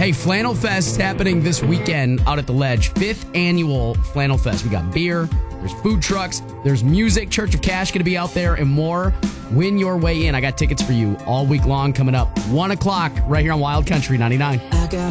Hey, Flannel Fest happening this weekend out at the Ledge. 5th annual Flannel Fest. We got beer, there's food trucks, there's music, Church of Cash going to be out there, and more. Win your way in. I got tickets for you all week long coming up. 1 o'clock right here on Wild Country 99. I got